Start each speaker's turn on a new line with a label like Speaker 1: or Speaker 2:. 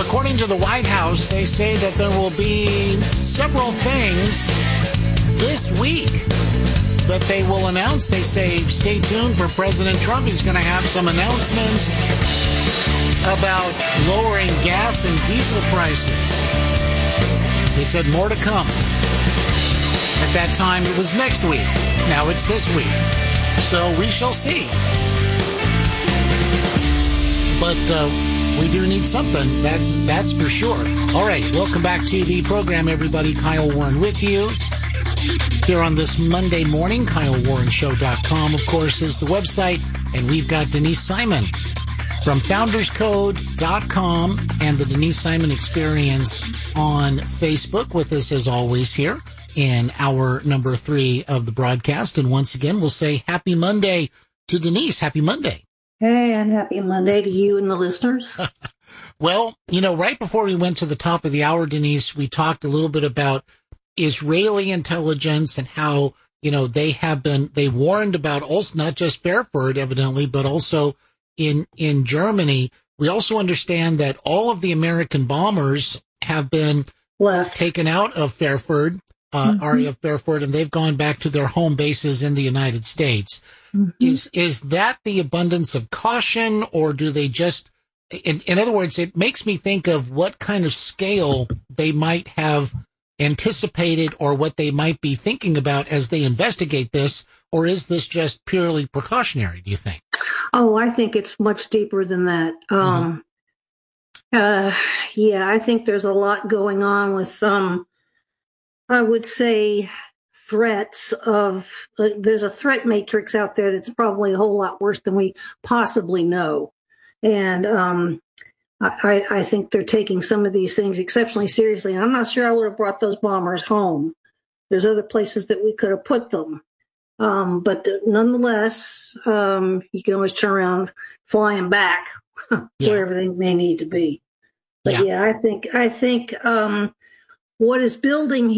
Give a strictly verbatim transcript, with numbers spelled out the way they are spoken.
Speaker 1: according to the White House, they say that there will be several things this week that they will announce. They say, stay tuned for President Trump. He's going to have some announcements about lowering gas and diesel prices. They said more to come. At that time, it was next week. Now it's this week. So we shall see. But uh, we do need something. That's that's for sure. All right. Welcome back to the program, everybody. Kyle Warren with you here on this Monday morning. Kyle Warren Show dot com, of course, is the website. And we've got Denise Simon from Founders Code dot com and the Denise Simon Experience on Facebook with us, as always, here in hour number three of the broadcast. And once again, we'll say happy Monday to Denise. Happy Monday.
Speaker 2: Hey, and happy Monday to you and the listeners.
Speaker 1: Well, you know, right before we went to the top of the hour, Denise, we talked a little bit about Israeli intelligence and how, you know, they have been, they warned about also not just Fairford, evidently, but also in, in Germany. We also understand that all of the American bombers have been
Speaker 2: left,
Speaker 1: taken out of Fairford, uh,
Speaker 2: mm-hmm.
Speaker 1: R A F Fairford, and they've gone back to their home bases in the United States. Mm-hmm. Is, is that the abundance of caution, or do they just, in, in other words, it makes me think of what kind of scale they might have anticipated or what they might be thinking about as they investigate this, or is this just purely precautionary, do you think?
Speaker 2: Oh, I think it's much deeper than that. Um, mm-hmm. uh, yeah, I think there's a lot going on with, um, I would say, threats of, uh, there's a threat matrix out there that's probably a whole lot worse than we possibly know. And um, I, I think they're taking some of these things exceptionally seriously. And I'm not sure I would have brought those bombers home. There's other places that we could have put them. Um, but the, nonetheless, um, you can always turn around, fly them back yeah. wherever they may need to be. But yeah, yeah I think I think um, what is building